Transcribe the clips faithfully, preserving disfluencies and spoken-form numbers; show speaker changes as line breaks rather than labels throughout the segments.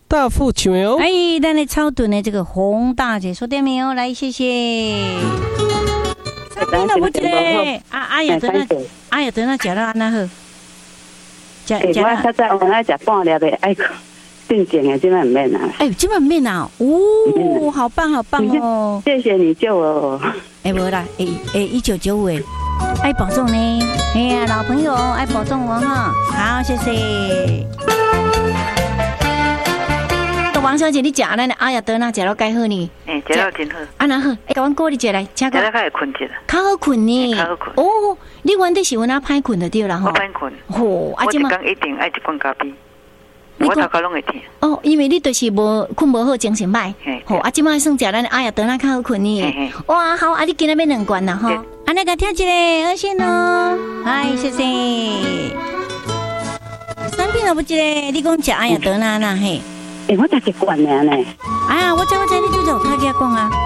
大富球哦。
哎，咱的超短的这个洪大姐说对没有？来，谢谢。啥病都不记得。啊啊呀，等下，啊呀，等下食了安那好。
食食了。我较早我爱食半粒的，爱正经的，今晚唔免啊。
哎，今晚唔免啊。哦，好棒好棒哦。
谢谢你救我。
哎，无啦，哎哎，一九九五哎。爱保重呢，哎呀，老朋友爱保重哦哈，好，谢谢。王小姐，你食咱的阿雅德那食了该好呢？
哎，食了真好。
啊，那好，哎，甲阮鼓励一来，请
讲。食了较会困一下。
较好困呢。
较好困。
哦，你原底是阮那歹困就对啦吼。
我歹困。
吼，
啊，即嘛。我一工一定爱一罐咖啡。我头壳拢会疼。
哦，因为你就是无困无好，精神歹。吼，啊，即马算食咱的阿雅德那较好困呢。哇，好，啊，你今日要两罐啦吼。安尼个听一个，二线哦，嗨，谢谢。三品都不记得，你讲食阿雅德那那嘿。
哎、欸，我才一罐呢呢。
哎呀，我知我知，你就走开给他讲啊。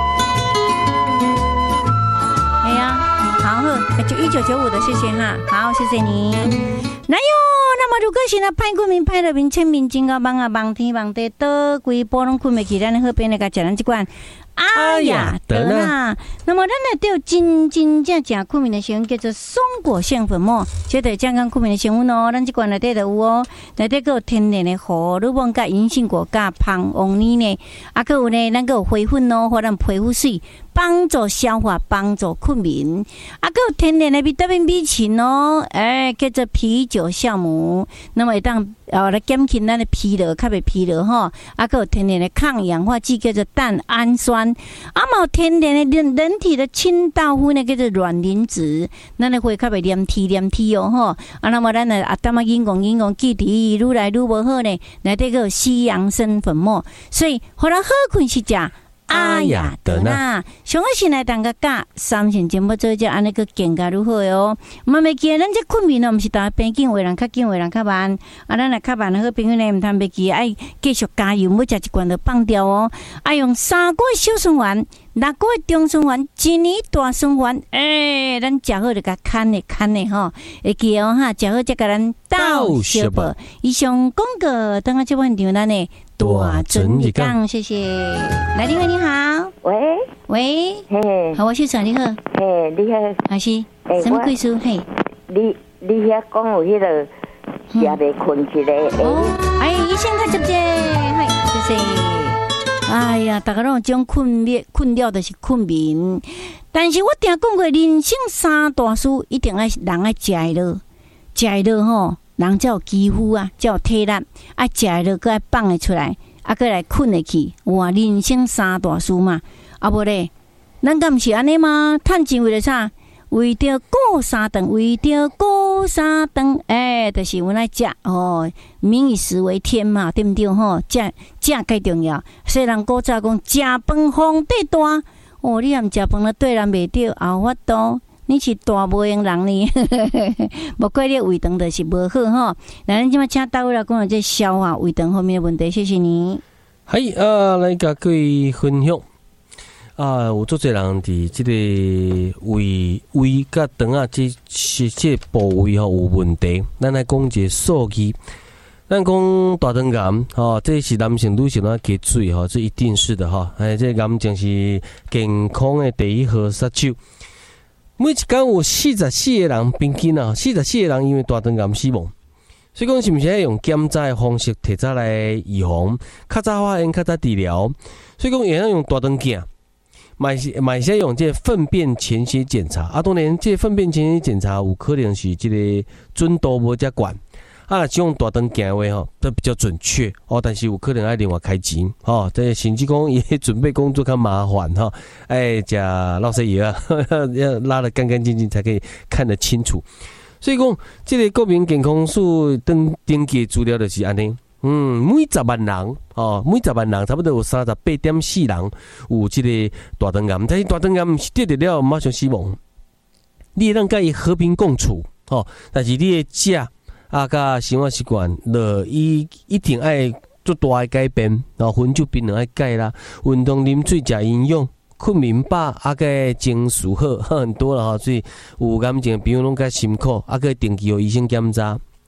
哎呀，好好，就一九九五的，谢谢哈，好，谢谢你。来哟，那么如果是那歹困眠、歹了眠、清眠、真个梦啊、梦天梦地，倒规波拢困袂起，咱好边来甲食咱这罐。阿雅德纳，那么咱来有真真正正困眠的成分叫做松果腺粉末，这对健康困眠的成分哦。咱这罐内底就有哦，内底还有天然的荷尔蒙、甲银杏果、甲芳翁尼呢，啊，还有呢，咱还有花粉哦，或咱皮肤水，帮助消化，帮助困眠，啊，还有天然的维他命 B 群哦，哎，叫做啤酒酵母，那么会当呃来减轻咱的疲劳，较袂疲劳吼，啊，还有天然的抗氧化剂叫做蛋氨酸。啊，冇天然的人人体的清道夫呢，叫做卵磷脂，咱的会较袂黏体黏体哦吼。啊，那么咱的啊，当嘛引讲引讲，记忆愈来愈无好呢，内底个西洋参粉末，所以互咱好困是食阿雅德纳。上个先来当个教三线节目做只安尼个更加如何哦？慢慢记，咱这困眠哦，毋是大边紧，为人较紧，为人较慢。啊，咱来较慢好朋友呢，毋通袂记，爱继续加油，要食一罐就放掉哦。爱用三个月小循环，六个月中循环，一年大循环。诶、欸，咱食好就甲牵的牵的吼，会记哦哈，食好再甲咱倒小宝。以上广告，等下这份场咱呢。大准一杠，谢谢。来，你好，你好，
喂
喂，
嘿，
好，我先生你好，
嘿，你好，
还是什么贵书？嘿，
你你遐讲有迄个食袂困一个，
哦，哎，医生较接接，嘿，谢谢。哎呀，大家拢有种困扰，困扰就是困眠。但是我定讲过，人生三大事一定爱人爱食会落，食会落吼。人才有肌肤啊，才有体力，啊，食会落，佮爱放会出来，啊，佮来困会去。哇，人生三大事嘛，啊无咧，咱敢毋是安尼吗？趁钱为了啥？为着过三顿，为着过三顿，哎，就是阮来食哦，民以食为天嘛，对毋对吼？食食最重要。虽然古早讲食饭皇帝大，哦，你含食饭了对人袂着，后法度。你是大无用人呢，无怪你胃肠就是无好吼。来，咱即马请大卫来讲这消化胃肠方面的问题，谢谢你。
系啊，来甲各位分享啊，有足侪人伫即个胃胃甲肠啊，即是即个部位吼有问题。咱来讲一个数据，咱讲大肠癌吼，这是男性女性啊加水吼，这一定是的吼。哎，这癌症是健康的第一号杀手。每一天有四十四个人平均啊，四十四个人因为大肠癌死亡，所以讲是毋是要用检查的方式提早来预防，较早发现、较早治疗。所以讲也要用大肠镜，买买些用这粪便潜血检查啊。当然，这粪便潜血检查有可能是这个准度无遮悬。啊，只用大肠镜的话吼，都比较准确哦，但是有可能要另外开钱哦。这甚至讲也准备工作较麻烦哈，哎，食落西药啊，要拉得干干净净才可以看得清楚。所以讲，这个国民健康署登登记资料就是安尼，嗯，每十万人哦，每十万人差不多有三十八点四人有这个大肠癌，但是大肠癌不是得了马上死亡，你会当甲伊和平共处哦，但是你的食。啊，甲生活习惯，落伊一定爱做大的改变，然后分酒槟榔爱改啦，运动、啉水、食营养、困眠饱，啊个情绪好，很多啦吼。所以有癌症的朋友拢较辛苦，啊个定期互医生检查，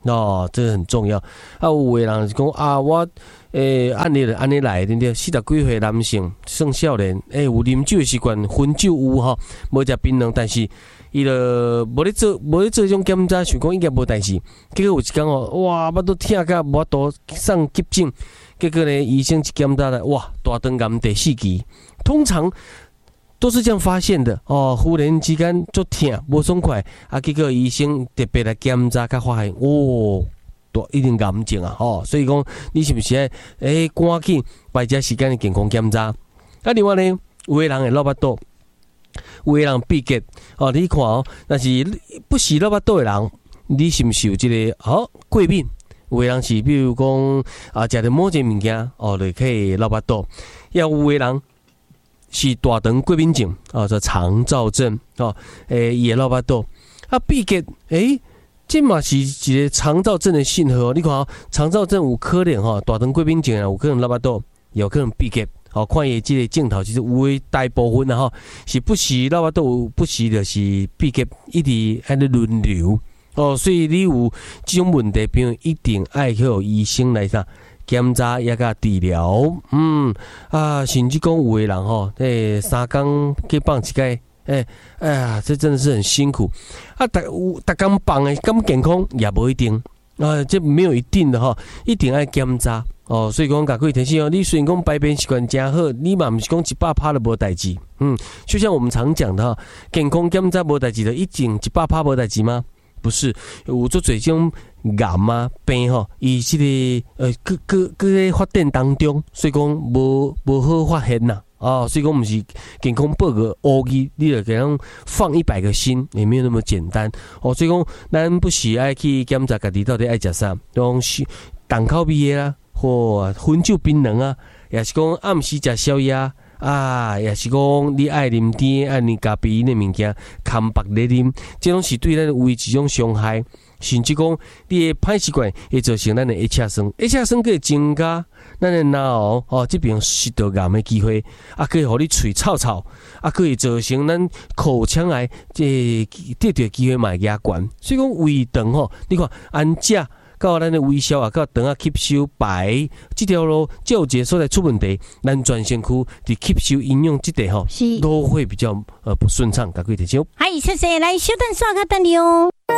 哦，这个很重要。啊，有的人是讲啊，我诶按你按你来，对不对？四十几岁男性，算少年，诶、欸、有啉酒的习惯，薰酒有吼，无食槟榔，但是伊就无咧做，无咧做这种检查，想讲应该无代志。结果有一天哦，哇，巴都疼甲无法度上急诊，结果呢，医生一检查来，哇，大肠癌第四期，通常都是这样发现的哦。忽然之间就疼，无爽快啊！结果医生特别来检查，才发现哦，都一定癌症啊！哦，所以讲你是不是诶诶赶紧排这时间的健康检查？啊，另外呢，有的人会落巴肚，有的人闭结哦。你看哦，那是不是落巴肚的人，你是不是有这个哦过敏？有的人是比如讲啊，食着某一个物件哦，就可以落巴肚；也有的人是大肠过敏症啊，叫肠燥症哦，诶，也落巴肚啊，闭结诶，这嘛是一个肠燥症的信号。你看哦，肠燥症有可能吼，大肠过敏症有可能落巴肚，有可能闭结。哦，看伊这个镜头，其实有诶大部分啊吼，是不时落巴肚，不时就是闭结，一直安尼轮流哦。所以你有这种问题，朋友一定爱去有医生来啥检查也甲治疗。嗯啊，甚至讲有的人吼，诶、欸、三工去放一届，诶、欸、哎呀，这真的是很辛苦啊！逐有逐工放诶，咁健康也无一定啊，这没有一定的哈，一定爱检查哦。所以讲，甲各位提醒哦，你虽然讲排便习惯真好，你嘛毋是讲一百趴都无代志。嗯，就像我们常讲的哈，健康检查无代志的，一定一百趴无代志吗？不是，有做这种癌啊病吼，伊即个呃各各各个发展当中，所以讲无无好发现呐。哦，所以讲毋是健康报告乌字，你就给人放一百个心，也没有那么简单。哦，所以讲咱不时爱去检查家己到底爱食啥，讲是重口味的啦，或薰酒槟榔啊，也是讲暗时食宵夜啊，也是讲你爱啉甜、爱啉咖啡因的物件，空白咧啉，这种是对咱胃一种伤害。甚至讲你的歹习惯会造成咱的一车酸，一车酸可以增加咱的脑哦这边食道癌的机会，啊可以互你嘴臭臭，啊可以造成咱口腔癌这得到机会嘛会加悬。所以讲胃肠吼，你看安食到咱的胃消啊，到肠啊吸收白这条路，只有一个所在出问题，咱全身躯伫吸收营养这块吼，都会比较呃不顺畅。各位听众，
嗨，谢谢，来小等刷卡等你哦。